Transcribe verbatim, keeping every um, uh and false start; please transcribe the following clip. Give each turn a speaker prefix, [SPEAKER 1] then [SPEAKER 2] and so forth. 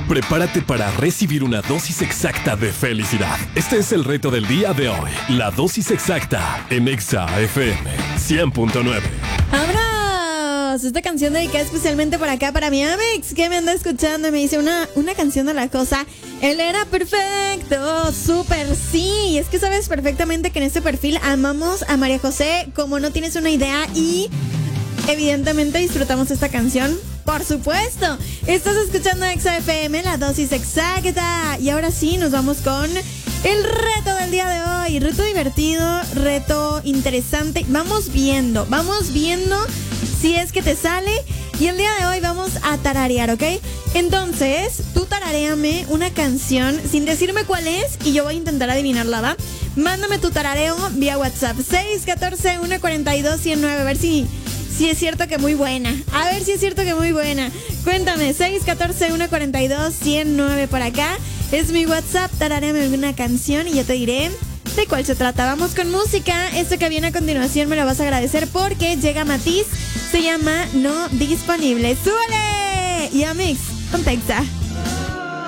[SPEAKER 1] Prepárate para recibir una dosis exacta de felicidad. Este es el reto del día de hoy. La dosis exacta en Exa F M cien punto nueve.
[SPEAKER 2] ¡Vámonos! Esta canción dedicada especialmente por acá, para mi Amix, que me anda escuchando y me dice una, una canción de la cosa. Él era perfecto, súper sí. Y es que sabes perfectamente que en este perfil amamos a María José como no tienes una idea y evidentemente disfrutamos esta canción. Por supuesto, estás escuchando Exa F M, la dosis exacta. Y ahora sí, nos vamos con el reto del día de hoy. Reto divertido, reto interesante. Vamos viendo, vamos viendo si es que te sale. Y el día de hoy vamos a tararear, ¿ok? Entonces, tú tarareame una canción sin decirme cuál es y yo voy a intentar adivinarla, ¿va? Mándame tu tarareo vía WhatsApp seis uno cuatro, uno cuatro dos, uno cero nueve. A ver si... Si es cierto que muy buena. A ver si es cierto que muy buena. Cuéntame, seis uno cuatro, uno cuatro dos, uno cero nueve por acá. Es mi WhatsApp, tararéame una canción y yo te diré de cuál se trata. Vamos con música. Esto que viene a continuación me lo vas a agradecer porque llega Matiz. Se llama No Disponible. ¡Súbele! Y a Mix, con Exa.